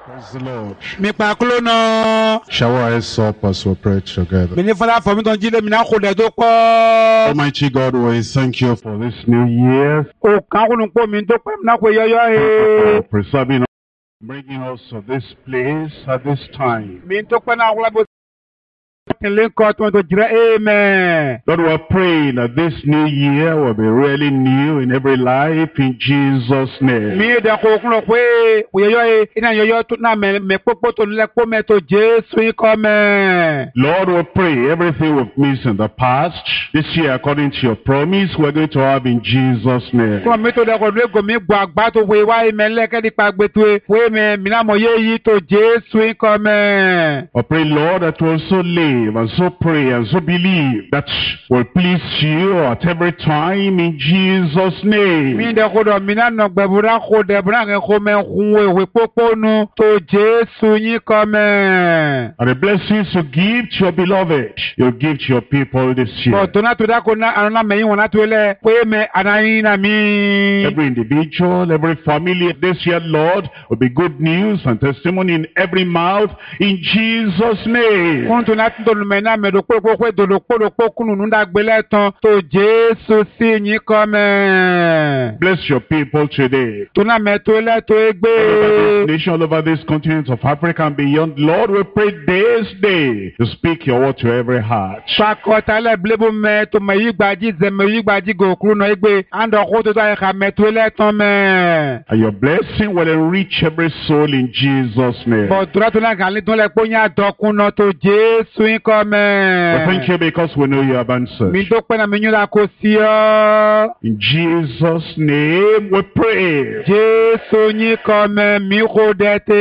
Praise the Lord. Mipa klono. Shall we rise up as we pray together? Mini fala for mi ton jide mi na khode to ko. Almighty God, we thank you for this new year, O kan kunu po mi to pe mi na ko yoyo for e. preserving us, bringing us to this place at this time. Mi to pe na ko la bo le ko to jire amen. Lord, we are praying that this new year will be really new in every life in Jesus' name. Mi de ko kun pe o yoyo e ina yoyo to na me popo to le ko me to Jesu ko me. Lord, we pray everything we've missed in the past, this year according to your promise, we're going to have in Jesus' name. Ko mi to de ko le go mi gbo agba to we wa me le ke di pa gbe to e we me mi na mo ye yi to Jesu ko me. I pray, Lord, that we also live and so pray and so believe that will please you at every time in Jesus' name. Mi de ko do mi na no gbe bura ko de bura ke ko me hun we popo nu to Jesu yin ko me. And the blessings you give to your beloved, you give to your people this Bo year. to na to da ko na ana me yin wona to le we me anayin na mi. Every individual, every family this year, Lord, will be good news and testimony in every mouth in Jesus' name. Kun to na to me na me do ko do ko kunu nu da gbele tan to Jesu si yin ko me. Bless your people today. To na me to le to All over this egbe. nation, all over this continent of Africa and beyond, Lord, we pray this day to speak your word to every heart. Pakota le blebu me to me yigbaji ze me yigbaji go kunu no egbe ando ko to da ka me to le tan me. And your blessing will enrich every soul in Jesus' name. Bo dura to na kan le ton le po nya dokun no to Jesu yin ko me. We thank you because we know you have answered. Mi do pe na mi nyula ko si o. In Jesus' name we pray. Jesu yin ko me mi ko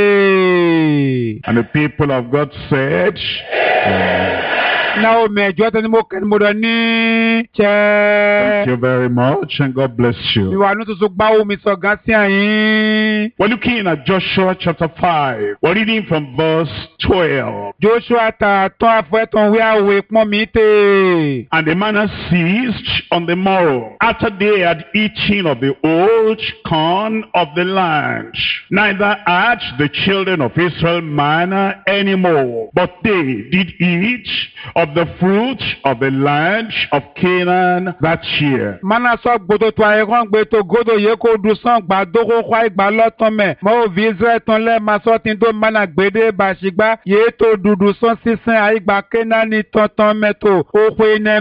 dete. And the people of God said, Na o me jo tani mo ken mo do ni che. thank you very much and God bless Mi you. wa nu to so gba o mi so gan si ayin. We're looking at Joshua chapter 5. We're reading from verse 12. Joshua ta ton afo ton we awe pon mi te. And the manna ceased on the morrow, after they had eaten of the old corn of the land. Neither had the children of Israel manna any more, but they did eat of the fruit of the land of Canaan that year. Mana so gbodo to aye ron gbe to godo ye ko du san gba do ko kwa igba lotan me. Mo vi Israel ton le ma so tin do mana gbede ba sigba ye to dudu san sisan aye gba Kenani tonton me to o pe ne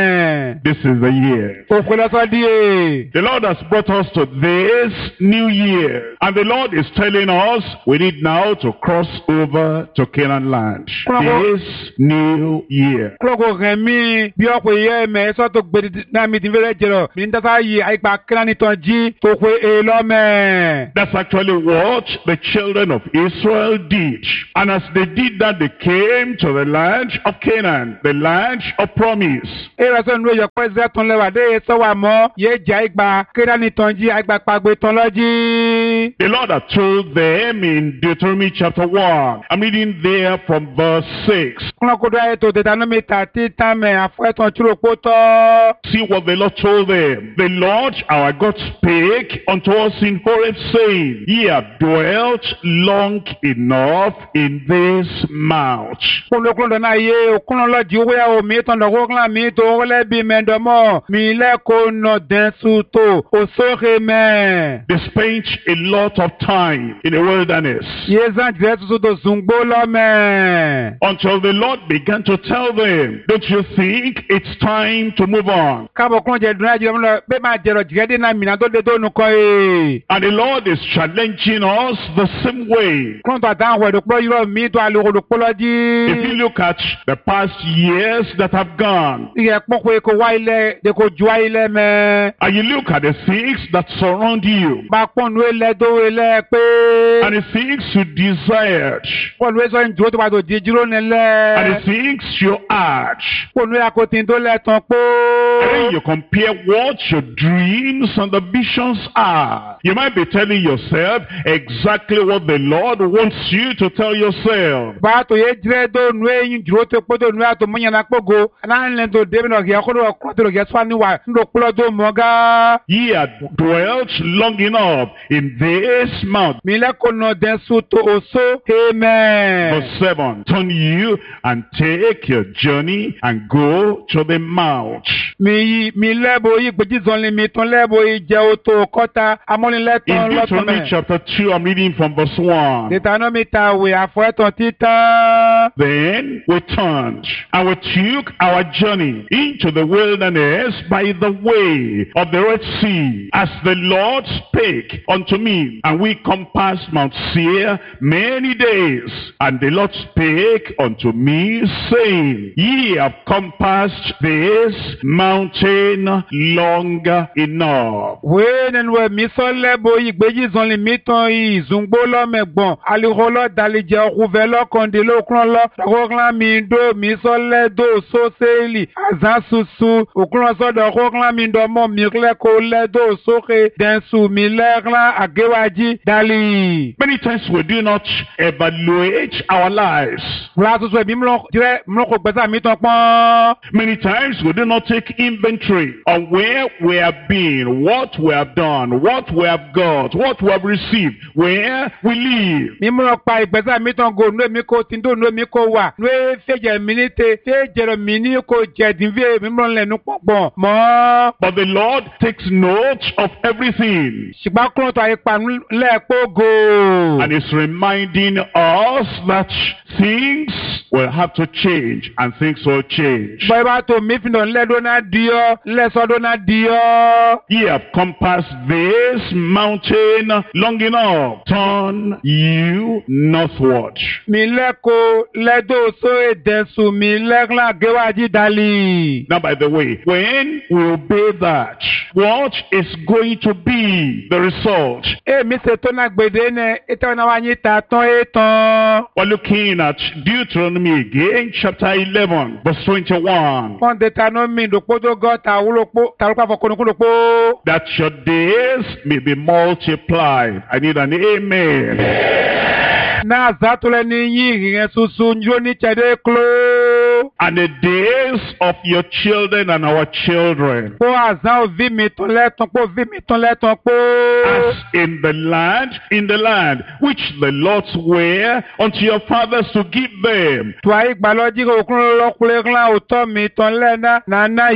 me. This is the year. O pe lo so di e. The Lord has brought us to this new year. And the Lord is telling us we need now to cross over to Canaan land. This new year. Klogo remi bi o pe ye me so to gbede na mi tin vere jero. Mi nta sa yi aye gba Kenani ton ji to pe e lo me. That's actually what the children of Israel did. And as they did that, they came to the land of Canaan, the land of promise. E ra so nu yo pe ze ton le wa de so wa mo ye ja igba Kenani ton ji aye gba pagbe ton lo ji. The Lord had told them in Deuteronomy chapter 1. I'm reading there from verse 6. Kuna ko do aye to Deuteronomy 30 tame afo ton churo po to. See what the Lord told them. The Lord our God spake unto us in Horeb, saying, Ye have dwelt long enough in this mount. Kulo kulo na ye kulo lo ji we o mi ton do ko klan mi to le bi mendo mo mi le ko no den su to o so re me. They spent a lot of time in the wilderness Ye zan je su to zungbo lo me. until the Lord began to tell them, Don't you think it's time to move on? Kabo kun je dun aje lo be ma je ro jide na mi na to de to nu ko e. And the Lord is challenging us the same way. Kun to dan we do po yo mi to alo do po lo If you ji. look at the past years that have gone, Ye pon ko wa ile de ko ju ile me. and you look at the things that surround you, Ba pon nu ile do ile pe. and the things you desired, Pon nu so njo to ba do di jiro ne and le. the things you had, Pon nu akotin to le tan po. and then you compare what your dreams and the visions are. You might be telling yourself exactly what the Lord wants you to tell yourself. Ba to ye jire do nu yin jiro to po do nu ato mo yan na pogo. Na le to de no ge ko do ko to ge so ni wa ndo plo do mo ga. Ye had dwelt long enough in this this mountain. Mile kono den suto oso. Amen. Verse 7. Turn you and take your journey and go to the mount. Mi lebo yi gbeji zonle mi ton lebo yi je oto kota amoni In leton Deuteronomy lotome. chapter 2, I'm reading from verse 1. Deuteronomy ta we afweton titan. Then we turned and we took our journey into the wilderness by the way of the Red Sea, as the Lord spake unto me. And we compassed Mount Seir many days. And the Lord spake unto me, saying, Ye have compassed this mountain long enough. Wenen we mi so lebo yi gbeji zonle mi ton yi zungbo lo megbon. Aliholo dalije okuve lo konde lo kron lo. Okran mi do mi so le do so seli. Azan susu. Okran so do okran mi do mo mi kle ko le do so ke. Den su mi le klan agewaji dali. Many times we do not evaluate our lives. Wala so so bi mlo dire mlo ko gbesa mi ton pon. Many times we do not take inventory on where we have been, what we have done, what we have got, what we have received, where we live. Mi mlo pa igbesa mi ton go no mi ko tindo no mi ko wa. No feje mi ni te feje mi ni ko je dinve mi mlo le nu pogbon. Mo But the Lord takes note of everything ṣùgbọ́n kúrò tó àyípa lẹ́ẹ̀pọ̀gò. and is reminding us that things will have to change and things will change. Bọ́ ibà tó mi fi hàn lẹ́dọ́nà di ọ́ lẹ́sọ̀dọ́nà di ọ́. Ye have compassed this mountain long enough. Turn you northward. Mi lẹ́kọ̀ọ́ lẹ́dọ̀ só èdèsù mi lẹ́gbàá gẹ́wàjì dálì. Now, by the way, when we obey that, what is going to be the result? Èmi ṣètò náà gbèdé ní ètò náà wá yín ta tán ètàn. We're looking at Deuteronomy again, chapter 11, verse 21. Wọ́n dé tanú mi dòpótó gọ́ta wúlòpó tàlùkọ́ àfọkùnrin That your days may be multiplied. I need an amen. Náà zàtúlẹ̀ ní yín ìrìn sunsun yóò ní tẹ̀dé kúló. And the days of your children and our children, Pó àzán òví mi tán lẹ́tàn pó òví mi tán lẹ́tàn pó. as in the land which the Lord sware unto your fathers to give them. Tó ayé gbàlọ́jí òkúrò lọ́kùnrin ńlá òótọ́ mi tán lẹ́nà nànà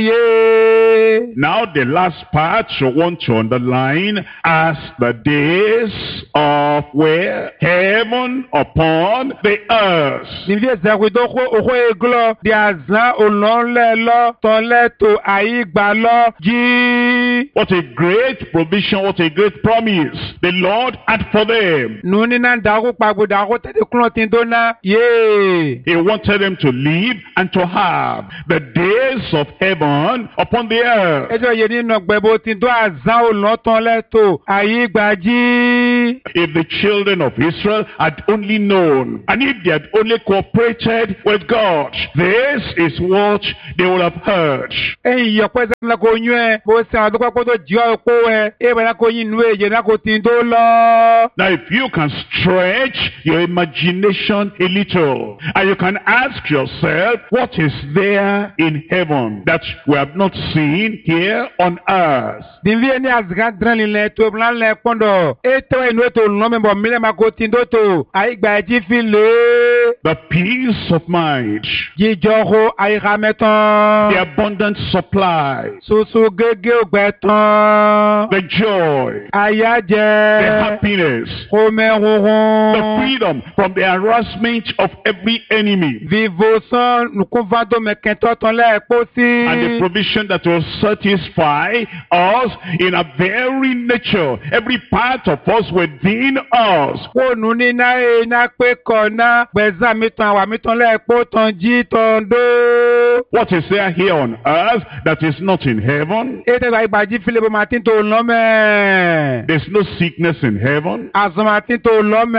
yé. Now the last part you want to underline as the days of where? Heaven upon the earth. Níbi ìzẹ̀kùn tó kó òkú eglọ́ di àzán òlọ́lẹ̀ lọ tán lẹ́tọ̀ ayé gbàlọ́ jí. What a great provision, what a great promise the Lord had for them. Nù nínú dàrú pàgbò dàrú tẹ́tẹ́ kúrò tí ń dóná yé. He wanted them to live and to have the days of heaven upon the earth. Ẹjọ́ yé nínú gbẹ̀bọ̀ tí ń dó àzán òlọ́ tán lẹ́tọ̀ ayé gbà jí. If the children of Israel had only known, and if they had only cooperated with God, this is what they would have heard. Ẹyin yọ̀pẹ́ sẹ́ni náà kò yún ẹ, bó ṣe àwọn àdúgbò tó jí ọ́ epo ẹ, ébẹ̀ náà kò yín inú èyí náà kò tí ń tó lọ. Now, if you can stretch your imagination a little, and you can ask yourself, what is there in heaven that we have not seen here on earth? Dìví ẹni àzìká dìrẹ́lì lẹ̀ tó ìbùnà lẹ̀ pọ́ndọ̀, ètò inú ètò olùnọ́mẹ̀bọ̀ mílẹ̀ máa kò tí ń tó tó, àyígbà ẹjí fi lè. The peace of mind, Jíjọ́ àyíká mẹ́tàn. the abundant supply, Soso gégé ògbẹ́ tán. the joy, Àyájẹ́. the happiness, the Kòmẹ́rùn-ún. freedom from the harassment of every enemy, Vivo san nùkúnfàdó mẹ́kẹ́ntọ́ tán lẹ́ẹ̀pọ̀ sí. and the provision that will satisfy us in a very nature, every part of us within us. Fóònù níná iná pé kọ̀ọ̀ná gbẹ̀zá mi tán àwà mi tán lẹ́ẹ̀pọ̀ tán jí tán dó. What is there here on earth that is not in heaven? Ètò ìgbàjí Fílípù Màtín tó lọ́mẹ̀. There's no sickness in heaven. Àzọ̀ Màtín tó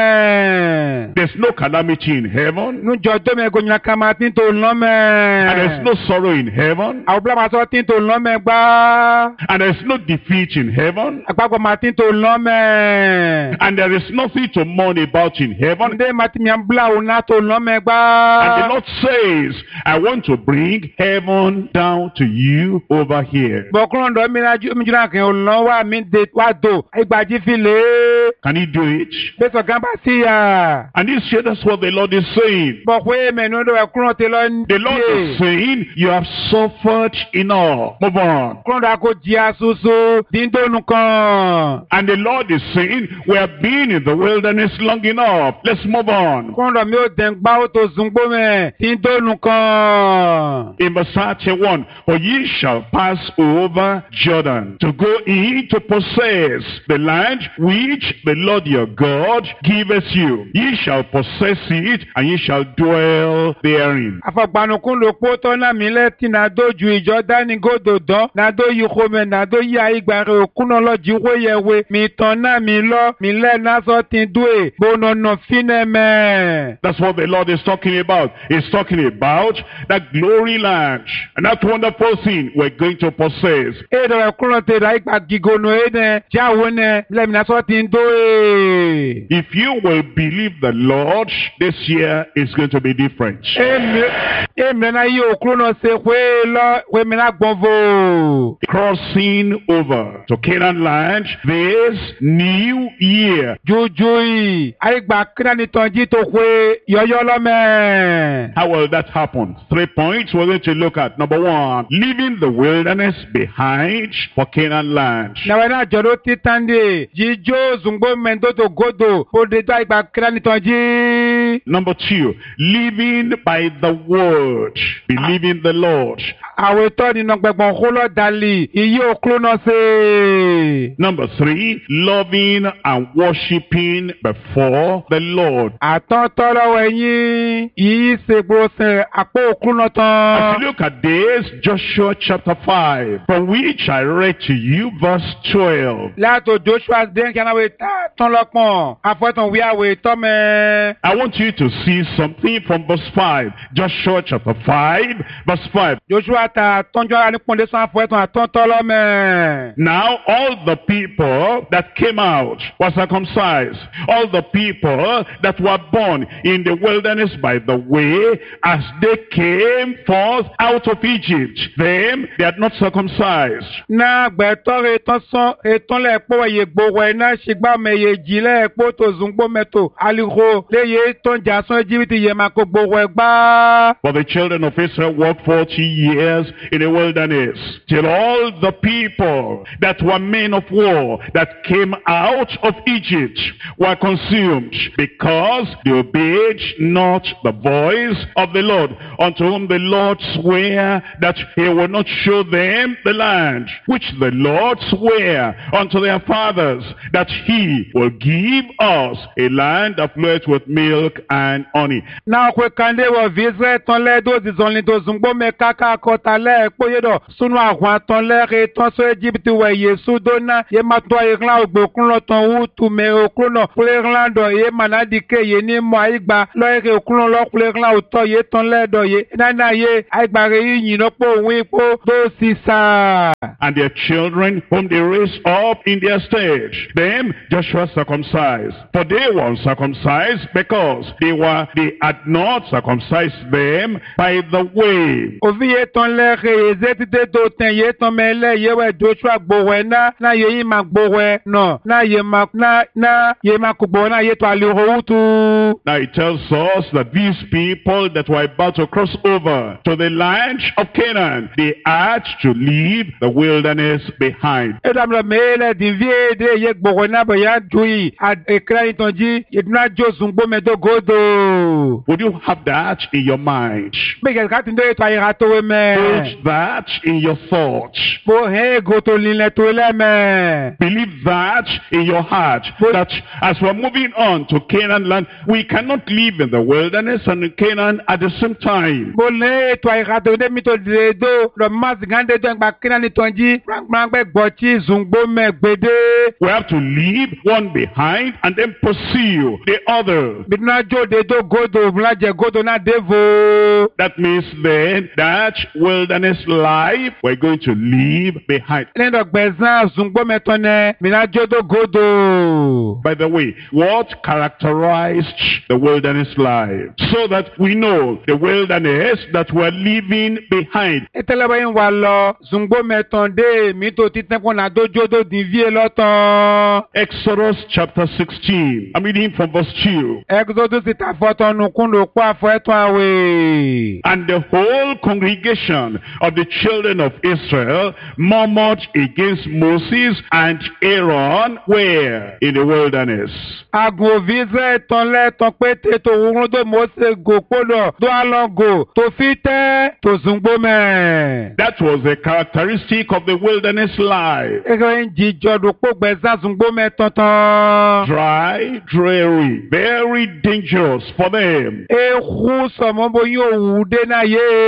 lọ́mẹ̀. There's no calamity in heaven. Nújọ tó mẹ́gònyà ká Màtín tó And there's lọ́mẹ̀. no sorrow in heaven. Àwùbá Màtọ́ tí tó lọ́mẹ̀ gbá. And there's no defeat in heaven. Àpapọ̀ Màtín tó lọ́mẹ̀. And there is nothing to mourn about in heaven. Ndé Màtín mi à ń bla òun náà tó tó nà mẹ́ And the gbá. Lord says, I want to bring heaven down to you over here. Bọ̀kúrọ̀ ǹdọ́ mi jùlọ kẹ́ ò lọ́ wà mí de wà dò ìgbàjì fi lè. Can he do it? Bẹ́sọ̀ gan bá sí yà. And this year, that's what the Lord is saying. Bọ̀kúrọ̀ mẹ́nu ló wẹ̀ kúrọ̀ tẹ lọ ní. The Lord is saying, you have suffered enough. Move on. Kúrọ̀ dà kó jí asusu díndónú kan. And the Lord is saying, we have been in the wilderness long enough. Let's move on. Kúrọ̀ dà mi ò dẹ̀ ń gbá ó tó zùngbó mẹ́ díndónú kan. In verse 31, for ye shall pass over Jordan to go in to possess the land which the Lord your God giveth you. Ye shall possess it, and ye shall dwell therein. Afọ̀gbanukun ló pó tọ́ náà mi lẹ́tì náà dójú ìjọ dání gòdò dán náà dó yí xome náà dó yí àyígbàre òkúnà lọ́jì wóyẹ̀wé mi tán náà mi lọ mi lẹ́ náà sọ ti dúé bónọ́nà fínẹ́mẹ́. That's what the Lord is talking about. He's talking about that glory land and that wonderful thing we're going to possess. Èdè ẹ̀kúnlọ̀ tẹ̀ dá ìgbà gígónú ẹ̀dẹ̀ jáwó nẹ lẹ́mi náà sọ ti dúé. If you will believe the Lord, this year is going to be different. Èmi náà yí òkúrò náà ṣe pé lọ pé mi náà gbọ́n fò. Crossing over to Canaan land this new year. Jújú yìí àyígbà kíláni tán jí tó pé yọyọ lọ́mẹ́. How will that happen? 3 points we're going to look at. Number 1, leaving the wilderness behind for Canaan land. Nàwọn náà jọ̀rọ̀ títàn dé jíjó zùngbó mẹ́ńdótò gòdò ó dé tó àyígbà kíláni tán jí. Number 2, living by the word, believing the Lord. Àwọn ètò nínú gbẹ̀gbọ̀n kólọ́ dalí iye òkúrò náà ṣe. Number 3, loving and worshiping before the Lord. Àtọ́tọ́ lọ́wọ́ ẹ̀yìn yìí ṣe gbọ́sẹ̀ àpò òkúrò náà tán. As you look at this, Joshua chapter 5, from which I read to you verse 12. Látò Joshua dẹ́n kí anáwó ta tán lọ́pọ̀n àfọ́tàn wí àwọ̀ ètò mẹ́. I want you to see something from verse 5. Joshua chapter 5, verse 5. Joshua ta tọ́jú ara ní pọ́ndé sàn àfọ́tàn àtọ́tọ́ lọ́mẹ́. Now all the people that came out were circumcised. All the people that were born in the wilderness by the way, as they came forth out of Egypt, them they had not circumcised. Na gbẹ̀tọ́ ètò lẹ́ẹ̀pọ̀ ẹ̀yẹ gbowó ẹ̀ náà ṣùgbọ́n mẹ̀yẹ jì lẹ́ẹ̀pọ̀ tó zùngbó mẹ́tò àlìkò léyè tó ń jà sán Íjíbítì yẹ máa kó gbowó ẹ̀ gbá. But the children of Israel walked 40 years in the wilderness, till all the people that were men of war that came out of Egypt were consumed, because they obeyed not the voice of the Lord, unto whom the Lord sware that he will not show them the land, which the Lord sware unto their fathers, that he will give us a land that floweth with milk and honey. Náà kwe kande wọ vizre tán lẹ́dọ̀ zizọ́nlẹ̀ tó zùngbó mẹ́ káká kọta lẹ́ẹ̀pọ̀ yẹ́dọ̀ súnú àwọn tán lẹ́ẹ̀kẹ́ tán sọ Íjíbítì wẹ̀ Yéṣu dóná yé máa tọ́ ìrìnlá ògbókun lọ tán wú tu mẹ́ òkun náà kúlẹ̀ ìrìnlá dọ̀ yé màná dìkẹ́ yé ní mọ́ àyígbà lọ́ọ̀kẹ́ òkun lọ kúlẹ̀ ìrìnlá òtọ́ yé tán lẹ́ẹ̀dọ̀ yé nánà yé àyígbà rẹ̀ yìí yìnbọn pọ̀ òun ipò tó sì sá. And their children whom they raised up in their stead, them Joshua circumcised. For they were uncircumcised because they had not circumcised them by the way. Òfin yé tán lẹ́ẹ̀kẹ́ yé zé títẹ́ tó tẹ̀ yé tán mẹ́lẹ́ yé wẹ̀ Joshua gbowó ẹ̀ náà yé yìí máa gbowó ẹ̀ náà yé máa kó gbowó náà yé tó àlè òwú tu. Now it tells us that these people that were about to cross over to the land of Canaan, they had to leave the wilderness behind. Edamla mele divie de ye gbogona boya jui ad ekra itonji idna josungbo medo godo. Would you have that in your mind? Bege katinde to ayrato me. Put that in your thoughts. Bo he goto linle to le me. Believe that in your heart, that as we're moving on to Canaan land, we cannot live in the wilderness and in Canaan at the same time. Bo le to ayrato de mito de do lo mas gande do ngba Canaan itonji rangbe gbochi zungbo me gbede. We have to leave one behind and then pursue the other. Bidna jo de do godo blaje godo na devo. That means then that will wilderness life we're going to leave behind. Lẹ́yìn gbẹ̀sán zùngbó mẹ́tọ́nẹ́ mìíràn jódó gòdò. By the way, what characterized the wilderness life? So that we know the wilderness that we're leaving behind. Ìtẹ́lẹ́bọ̀ yín wà lọ zùngbó mẹ́tọ́n dé mi tó títẹ́kùn náà tó jódó dìvíé lọ́tàn. Exodus chapter 16. I'm reading from verse 2. Exodus ti ta fọ́tọ̀ nùkúndò kó àfọ́ ẹ̀tọ́ àwẹ̀. And the whole congregation of the children of Israel murmured against Moses and Aaron where? In the wilderness. Àgùnvìsẹ̀ tọ́lẹ̀ tán pété tó wúrún tó Mósè gòkpódò tó alọ́gò tó fi tẹ́ tó zùngbó mẹ́. That was a characteristic of the wilderness life. Ẹgbẹ́ ń jíjọ dòpó gbẹ̀sán zùngbó mẹ́ tọ̀tàn. Dry, dreary, very dangerous for them. Ehu sọ̀mọ́bó yóò wù dé náà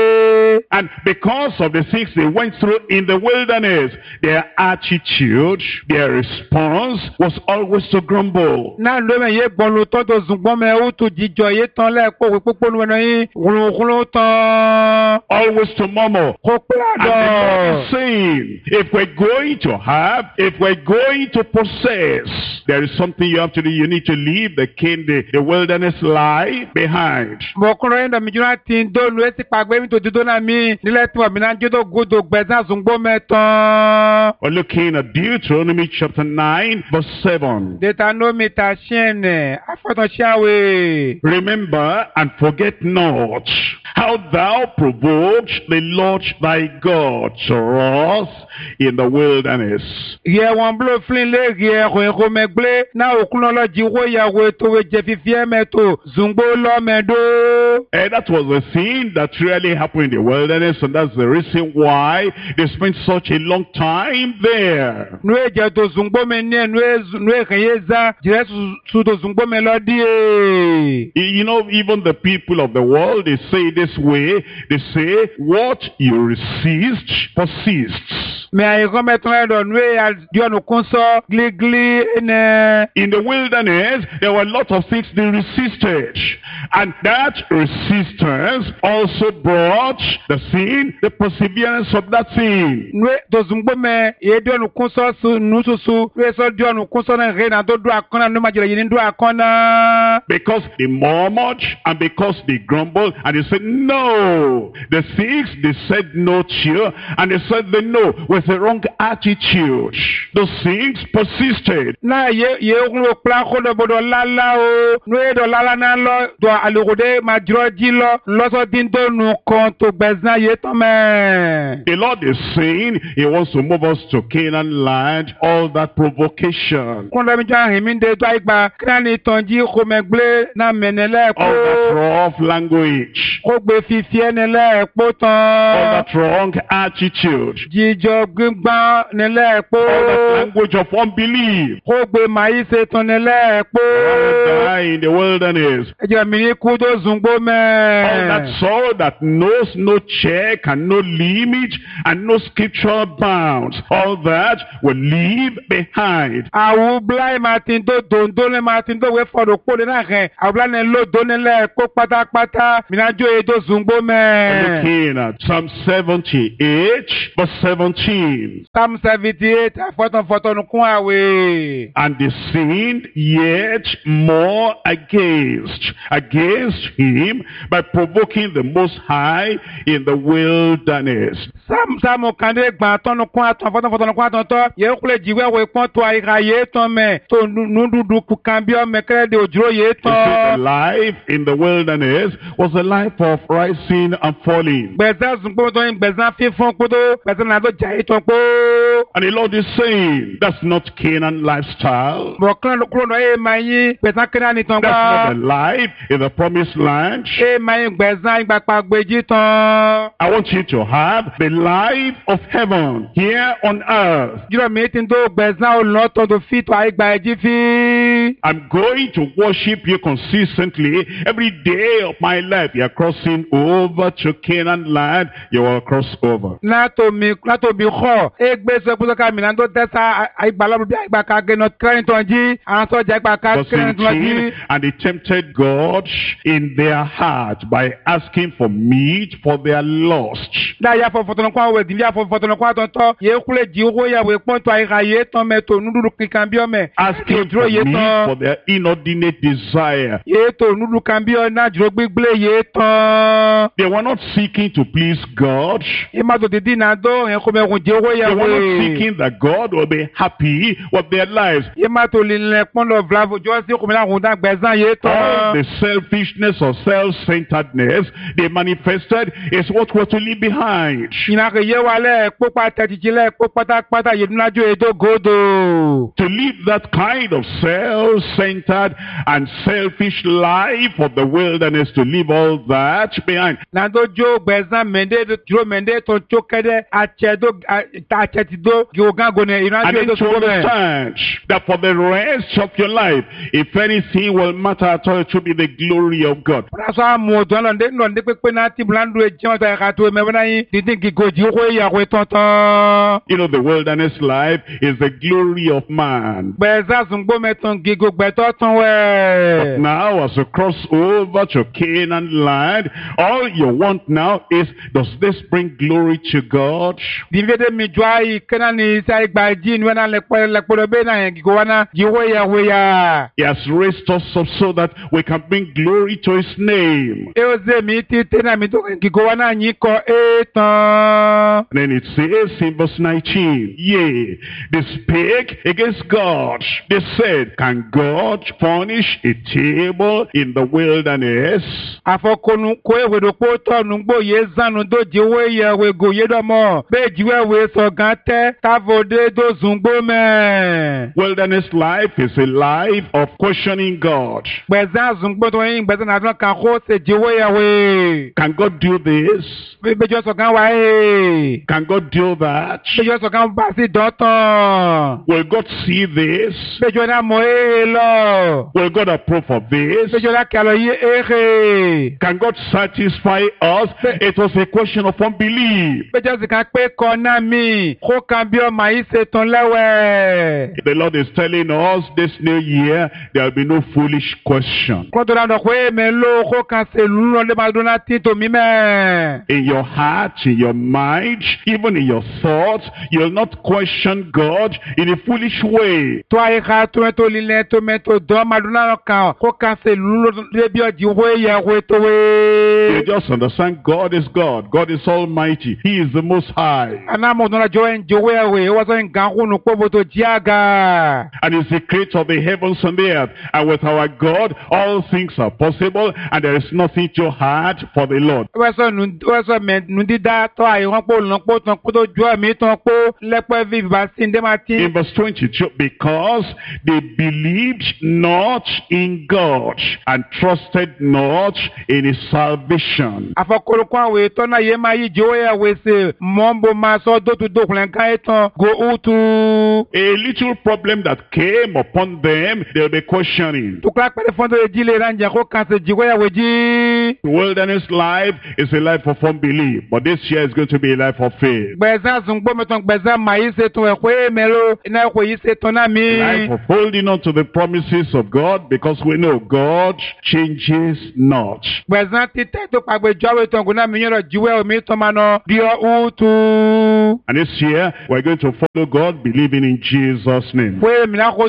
yé. And because of the things they went through in the wilderness, their attitude, their response was always to grumble. Náà ló mẹ́ yé gbọ́n ló tọ́ tó zùngbọ́n mẹ́ ó tó jíjọ yé tán lẹ́ẹ̀kọ́ wí pópó nu ẹ̀nà yín wùrùnkúrò tán. Always to murmur. Kó pẹ́lá And the Lord is saying, if we're going to have, if we're going to possess, there is something you have to do. You need to leave the wilderness life behind. Mọ̀kúnrọ̀ yín dàmí jùlọ ti ń dóòlù ẹ̀ sì pàgbé mi tó dídó náà mi nílẹ̀ tí wọ́n mi náà jódó gòdò gbẹ̀sán zùngbó mẹ́tàn. We're looking at Deuteronomy chapter 9 verse 7. Deuteronomy ta ṣẹ́ẹ̀nẹ̀ afọ́tàn ṣáwé. Remember and forget not how thou provoked the Lord thy God to wrath in the wilderness. Yẹ wọn blo flin lé yẹ ẹ̀kọ́ mẹ́gbẹ́ náà òkun lọ́lọ́jì wó yàwó ètò ìjẹ́ fífi ẹ̀mẹ́tò zùngbó lọ́mẹ́dó. And that was the thing that really happened in the wilderness, and that's the reason why they spent such a long time there. Nu èjẹ̀ tó zùngbó mi ní ẹ̀ nu èkèyé zá jìrẹ́ sùn tó zùngbó mi lọ díẹ̀. You know, even the people of the world, they say this way. They say, what you resist persists. Mẹ àyíkọ́ mẹ́tọ́ ẹ̀dọ̀ nu èyà díọ̀nù kún sọ gírígírí ẹ̀nẹ́. In the wilderness, there were a lot of things they resisted. And that resistance also brought the sin, the perseverance of that sin. Nu tó zùngbó mẹ́ èyí díọ̀nù kún sọ nù sùsù nu èso díọ̀nù kún sọ náà rẹ̀ náà tó dùn àkọ́nà nu màjèlè yìí ní dùn àkọ́nà. Because they murmured and because they grumbled and they said no. The things they said no to and they said the no with the wrong attitude. Those things persisted. Náà yé okun kpla kódò bòdò lálá o nu èdò lálá náà lọ tó àlùkòdè máa jùlọ jí lọ lọ́sọ̀ díndó nu kan tó gbẹ̀sán yé tán mẹ́. The Lord is saying He wants to move us to Canaan land, all that provocation. Kúndàmí jọ àhìn mi dé tó àyíkpa kíláàni ìtànjí kòmẹ́gbẹ́ náà mẹ́nẹ́lẹ́ kó. All that rough language. Kó gbé fífi ẹnẹ́lẹ́ kó All tán. that wrong attitude. Jíjọ gbígbọ́n nílẹ̀ kó. All that language of unbelief. Kó gbé màáyí ṣetán nílẹ̀ kó. Rather die in the wilderness. Ẹjọ́ mi ní kú tó zùngbó All mẹ́. that soul that knows no check and no limit and no scriptural bounds, all that will leave behind. Àwù bláì máa ti tó dòńdó ní máa ti tó wé fọdọ̀ kó lé náà rẹ̀. Àwù bláì ní ló dó nílẹ̀ kó pátápátá. Mìíràn jó èyí tó zùngbó mẹ́. Looking at Psalm 78 verse 17. Psalm 78 àfọ́tàn kún àwẹ̀. And they sinned yet more against him by provoking the Most High in the wilderness. Sáàmù kàndé gbà tọ́nu kún àtàn fọ́tàn kún àtàn tọ́. Yẹ kúlẹ̀ jìwé wo ìpọ́n tó àyíká yé tán mẹ́. Tó nùdúdú kàn bí ọmọ kẹ́rẹ́ de òjòrò yé You see, the tán. life in the wilderness was a life of rising and falling. Gbẹ̀sán zùngbó tó ń gbẹ̀sán fífún kótó. Gbẹ̀sán náà tó jà yé tán kó. And the Lord is saying, that's not Canaan lifestyle. Bọ̀ kúrò náà ẹ̀ máa yín gbẹ̀sán kéde ní tán That's not gbá. the life in the promised land. Ẹ̀ máa yín gbẹ̀sán ìgbàpá gbèjì tán. I want you to have the life of heaven here on earth. Jùlọ mi ti ń tó gbẹ̀sán olùlọ́tọ̀ tó fi tó àyígbà ẹ̀jí fi. I'm going to worship you consistently every day of my life. You're crossing over to Canaan land. You will cross over. Nato mi kho egbe so puso ka mi na do tesa aigba lo bi aigba ka ge no train to ji an so je aigba ka train to ji. And they tempted God in their heart by asking for meat for their lust. Da ya fo fotono kwa we di ya fo fotono kwa to ye kule ji wo ya we pon to aira ye ton me to nudulu kikan bi o me asking for meat for their inordinate desire. Ye to nudulu kan bi o na jiro gbigble ye ton. They were not seeking to please God. E ma to di na do en ko me kun je wo ya we. They were not seeking that God will be happy with their lives. Ye ma to le pon lo vlavo jo si ko me la kun da gbezan ye ton. All the selfishness or self-centeredness they manifested is what was to leave behind. Ina ke ye wale popa tetijile popata pata ye najo edo godo. To live that kind of self-centered and selfish life of the wilderness, to leave all that behind. Nando jo gbezan mende jo mende to chokede achedo achetido giogangone inajo edo to understand that for the rest of your life, if anything will matter at all, it should be the glory of God. You know, the wilderness life is the glory of man. But now, as you cross over to Canaan land, all you want now is, does this bring glory to God? He has raised us up so that we can bring glory to his name. Then it says in verse 19, yea, they spake against God. They said, can God furnish a table in the wilderness? Wilderness life is a life of questioning God. Can God do this? Can God do that? Will God see this? Will God approve of this? Can God satisfy us? It was a question of unbelief. The Lord is telling us this new year there will be no foolish question. In your heart, in your mind, even in your thoughts, you'll not question God in a foolish way. You just understand God is God. God is Almighty. He is the Most High. And He's the creator of the heavens and the earth. And with our God, all things are possible, and there is nothing too hard for the Lord. In verse 22, because they believed not in God and trusted not in his salvation. A little problem that came upon them, they'll be questioning. The wilderness life is a life of unbelief, but this year is going to be a life of faith. Life of holding on to the promises of God, because we know God changes not. And this year, we're going to follow God, believing in Jesus' name. We're looking at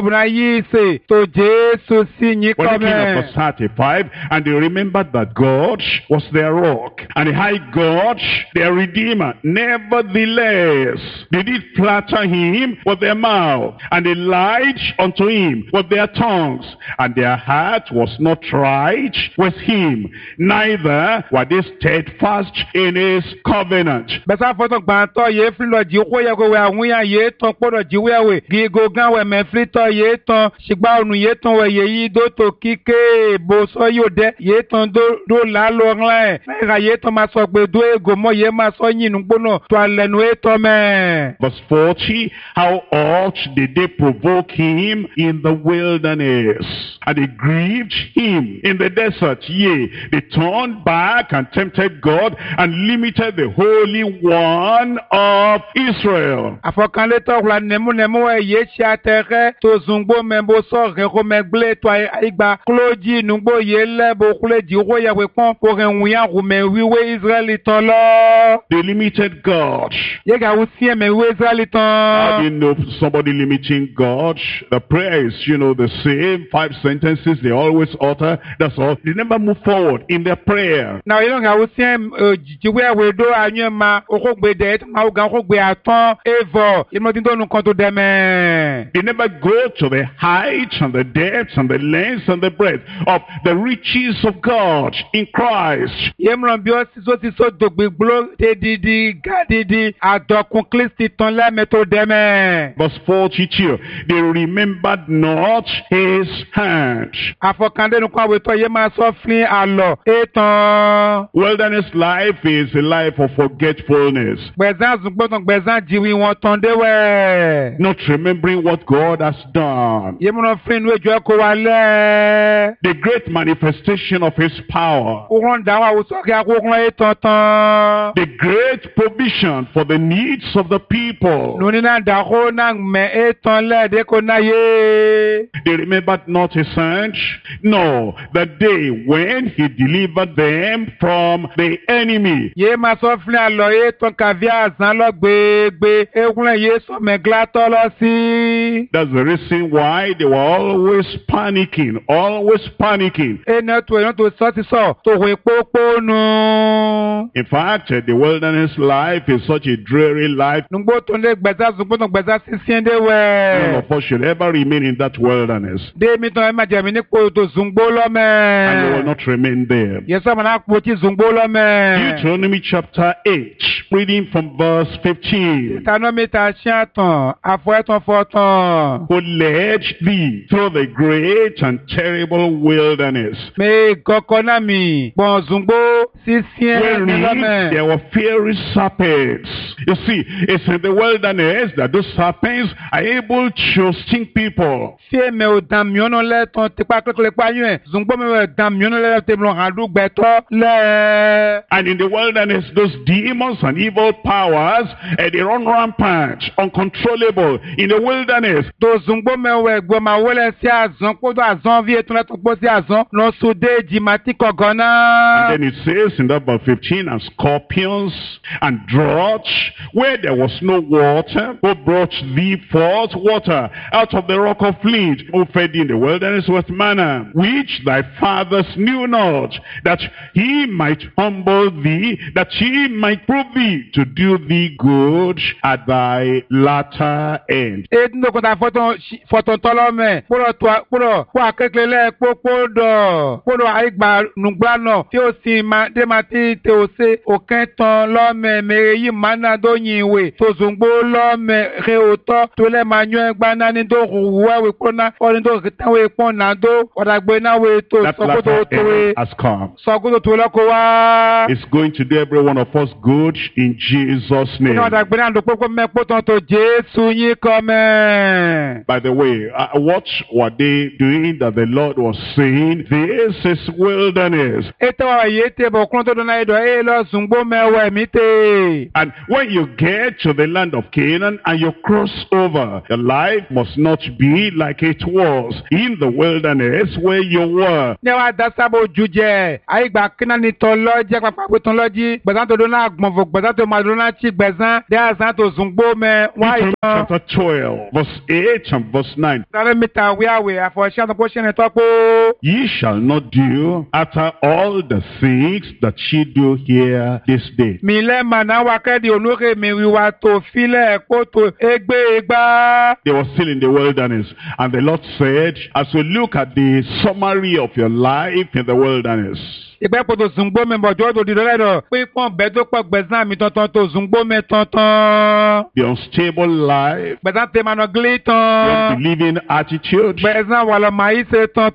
verse 35, and they remembered that God was their rock, and the high God, their Redeemer. Nevertheless, they did flatter him with their mouth, and they lied unto him with their tongues, and their heart was not right with him, neither were they steadfast in his covenant. tɔ ye fli lɔ dziƒo ye ko wɛ aŋuya ye tɔn kpɔ ɖɔ dziwɔe wɛ gigo gã wɛ mɛ fli tɔ ye tɔn sigba nu ye tɔn wɛ ye yi do to kike bosɔ yi o dɛ ye tɔn do lalo ŋlɛ ɛga ye tɔn ma sɔ gbe do ego mɔ ye ma sɔ nyi nugbonɔ to alɛ nu ye tɔ mɛ. Verse 40, how oft did they provoke him in the wilderness? And they grieved him in the desert. Yea, they turned back and tempted God and limited the Holy One of Israel. Afɔkanle tɔ wla nemu wɛ ye tsi atɛrɛ to zungbo mɛ bo sɔ hɛxɔ mɛ gble to ayigba klodzi nugbo ye lɛ bo kple dziwɔ ya wɛ kpɔn ko hɛ ŋuya ŋume wiwe Israeli tɔ lɔ. They limited God. Ye ga wusie mɛ wiwe Israeli tɔ. How do you know somebody limiting God? The prayer is, the same 5 sentences they always utter. That's all. They never move forward in their prayer. Now you know ga wusie dziwɔ wɛ do anyi ma oko gbe dɛ ma o ga oko gbe atɔ evɔ imɔdi do nu kɔnto dɛmɛ. They never go to the height and the depth and the length and the breadth of the riches of God in Christ. Yemlɔ bi o siso dogbeglo te didi ga didi adɔkun Kristi tɔn lɛmɛto dɛmɛ. Verse 42, they remembered not his hand. Afɔkande nu kɔ awetɔ ye ma sɔ fli alɔ etɔn. Wilderness life is a life of forgetfulness. Gbɛzan zugbɔtɔn gbɛzan jiwi wɔn tɔn de wɛ. Not remembering what God has done. Yemlɔ fli nu edzɔ ko wa lɛ. The great manifestation of his power. Kókòrò dáwà wòsàn kí akókòrò etɔn tɔn. The great provision for the needs of the people. Nuni na dako na mɛ etɔn lɛ de ko na ye. They remembered not his hand, no, the day when he delivered them from the enemy. Ye ma sɔ fili alɔ ye tɔn kavi azan lɔ gbegbe ekunlɛ ye sɔmɛ glatɔ lɔ si. That's the reason why they were always panicking. Ene to yen to sɔ ti sɔ to ho ekpokpo nu. In fact, the wilderness life is such a dreary life. Nugbo to ne gbɛza zugbo to gbɛza sisien de None wɛ. of us should ever remain in that wilderness. De mi tɔn ɛ ma jɛmi ni kpo to zungbo lɔ And you will mɛ. not remain there. Yesɔ mana kpo ti zungbo lɔ mɛ. Deuteronomy chapter 8, reading from verse 15. Tanomi ta sian tɔn afɔ ɛtɔn fɔ tɔn. Who led thee through the great and terrible wilderness, Me kɔkɔ na mi gbɔn zungbo sisien wherein ni lɔ mɛ. there were fiery serpents. You see, it's in the wilderness that those serpents are able to sting people. Fie me o dan miɔnu lɛ tɔn tipa kekele kpa nyuɛ zungbo mi wɛ dan miɔnu lɛ tebulɔ hadu gbɛtɔ lɛ. And in the wilderness, those demons and evil powers, they run rampant, uncontrollable. In the wilderness, To zungbo mi wɛ gbɔma wɛlɛ si azɔn kpɔdɔ azɔn vie tún lɛ tún kpɔ si azɔn lɔsu de jimati kɔgɔ na. then it says in that verse 15, and scorpions and drought, where there was no water, who brought thee forth water out of the rock of flint, who fed thee in the wilderness with manna, which thy fathers knew not, that he might humble thee, that he might prove thee to do thee good at thy latter end. E tún dòkòtà fɔtɔn tɔlɔ mɛ kpɔdɔ kó akekele lɛ kpokpo dɔ kpɔdɔ ayigba nugba nɔ fi o si ma de ma ti te o se o kɛ tɔn lɔ mɛ mɛ eyi ma na do yin we to zungbo lɔ mɛ he o tɔ to lɛ ma nyɔ gba nani do wɛ we kpɔ na ɔni do tan we kpɔn na do ɔdagbe na we to That sɔkoto latter to we end has come. sɔkoto to lɛ ko wa. It's going to do every one of us good in Jesus' name. Ní ɔdagbe na do kpokpo mɛ kpɔtɔn to Jésù yin kɔ mɛ. By the way, what were they doing that the Lord was saying? This is wilderness. Ete wa ye te bɔ kúrò tó dún náà yé dọ̀ ẹ lọ zungbo mɛ wẹ̀ mí te. And when you get to the land of Canaan and you cross over, your life must not be like it was in the wilderness where you were. Ní wa da sábò ju jẹ, àyígbà kíná ni tọ́ lọ jẹ́ pápá pé tọ́ lọ jí, gbẹ̀sán tó dún náà gbọ̀nfọ̀, gbẹ̀sán tó máa dún náà tí gbẹ̀sán, dẹ́ àzán tó zungbo mẹ́, wá Deuteronomy ìtàn. chapter 12, verse 8 and verse 9. Sáré mi ta wíwáwé, àfọ̀ṣẹ́ àtọ́kọ́ ṣẹ́ ni tọ́pọ̀. Ye shall not do after all the things that ye do here this day. Mi lẹ́ màná wa kẹ́di olóore mi wíwá tó filẹ̀ kó tó égbé egbá. They were still in the wilderness. And the Lord said, as we look at the summary of your life in the wilderness, Ìgbẹ́ kò tó zungbo mi bọ̀ jọ́ tó di lọ́lẹ́ dọ̀, pé pọ́n bẹ́ẹ̀ tó pọ̀ gbẹ̀sán mi tọ́tọ́ tó zungbo me tonton. the unstable life, Bezan te mano gli the ton. unbelieving attitude, Bezan wala maïs tonton.